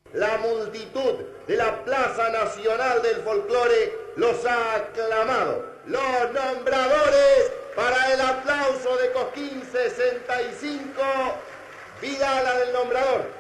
La multitud de la Plaza Nacional del Folclore los ha aclamado. Los nombradores para el aplauso de Cosquín 65, Vidala del nombrador.